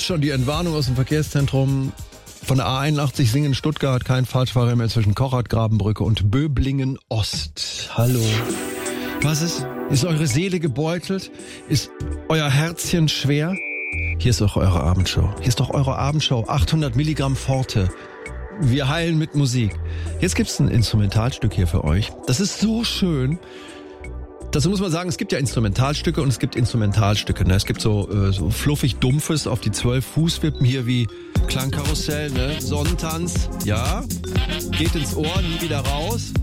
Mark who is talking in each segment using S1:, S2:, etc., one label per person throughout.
S1: das schon, die Entwarnung aus dem Verkehrszentrum von der A81 Singen Stuttgart. Kein Falschfahrer mehr zwischen Kochert, Grabenbrücke und Böblingen Ost. Hallo. Was ist? Ist eure Seele gebeutelt? Ist euer Herzchen schwer? Hier ist doch eure Abendshow. Hier ist doch eure Abendshow. 800 Milligramm Forte. Wir heilen mit Musik. Jetzt gibt's ein Instrumentalstück hier für euch. Das ist so schön. Dazu muss man sagen, es gibt ja Instrumentalstücke und es gibt Instrumentalstücke. Ne? Es gibt so fluffig Dumpfes auf die 12 Fußwippen hier wie Klangkarussell, ne? Sonnentanz. Ja, geht ins Ohr, nie wieder raus.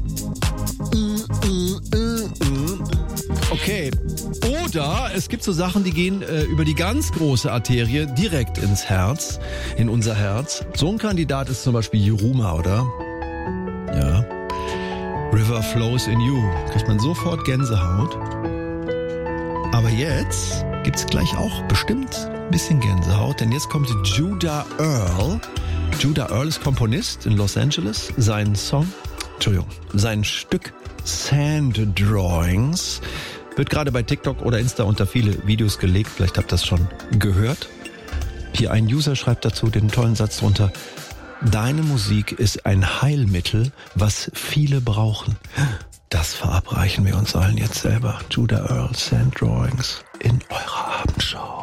S1: Okay. Oder es gibt so Sachen, die gehen über die ganz große Arterie direkt ins Herz, in unser Herz. So ein Kandidat ist zum Beispiel Yiruma, oder? Ja. River Flows in You. Kriegt man sofort Gänsehaut. Aber jetzt gibt's gleich auch bestimmt ein bisschen Gänsehaut, denn jetzt kommt Judah Earl. Judah Earl ist Komponist in Los Angeles. Sein Stück Sand Drawings wird gerade bei TikTok oder Insta unter viele Videos gelegt. Vielleicht habt ihr das schon gehört. Hier ein User schreibt dazu den tollen Satz drunter: Deine Musik ist ein Heilmittel, was viele brauchen. Das verabreichen wir uns allen jetzt selber. Judah Earl, Sand Drawings in eurer Abendshow.